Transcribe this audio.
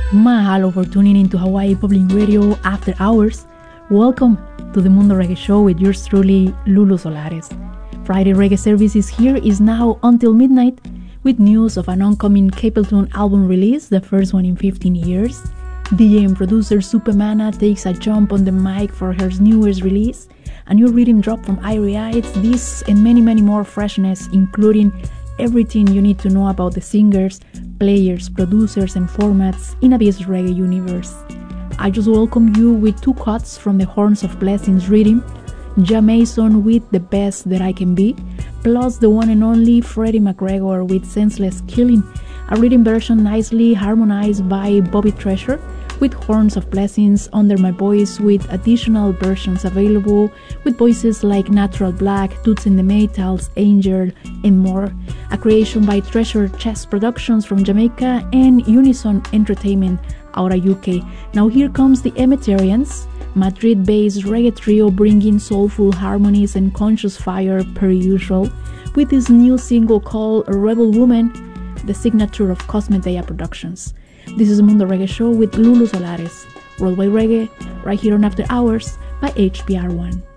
Mahalo for tuning into Hawaii Public Radio After Hours. Welcome to the Mundo Reggae Show with yours truly, Lulu Solares. Friday Reggae service here is now until midnight with news of an oncoming Capleton album release, the first one in 15 years. DJ and producer Supermana takes a jump on the mic for her newest release. A new rhythm drop from Irie Heights, this and many more freshness, including everything you need to know about the singers, players, producers, and formats in Abyss Reggae universe. I just welcome you with two cuts from the Horns of Blessings rhythm, Ja Mason with The Best That I Can Be, plus the one and only Freddie McGregor with Senseless Killing, a rhythm version nicely harmonized by Bobby Treasure, with Horns of Blessings under my voice, with additional versions available with voices like Natural Black, Toots and the Maytals, Angel, and more. A creation by Treasure Chess Productions from Jamaica and Unison Entertainment out of UK. Now here comes the Emetarians, Madrid-based reggae trio bringing soulful harmonies and conscious fire per usual, with this new single called Rebel Woman, the signature of Cosmedeia Productions. This is the Mundo Reggae Show with Lulu Solares, Worldwide Reggae, right here on After Hours by HBR1.